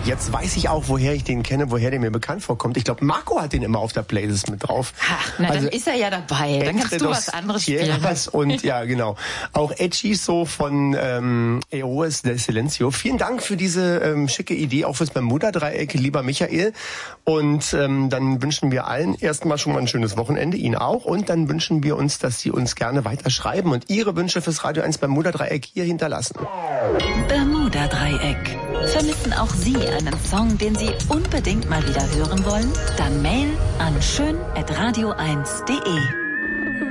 jetzt weiß ich auch, woher ich den kenne, woher der mir bekannt vorkommt. Ich glaube, Marco hat den immer auf der Playlist mit drauf. Na, also, dann ist er ja dabei. Dann kannst du was anderes spielen. Und ja, genau. Auch Hechizo von Eros del Silencio. Vielen Dank für diese schicke Idee, auch fürs Bermuda-Dreieck, lieber Michael. Und dann wünschen wir allen erstmal schon mal ein schönes Wochenende, Ihnen auch. Und dann wünschen wir uns, dass Sie uns gerne weiter schreiben und Ihre Wünsche fürs Radio 1 Bermuda-Dreieck hier hinterlassen. Bermuda-Dreieck. Vermissen auch Sie einen Song, den Sie unbedingt mal wieder hören wollen? Dann Mail an schön@radio1.de.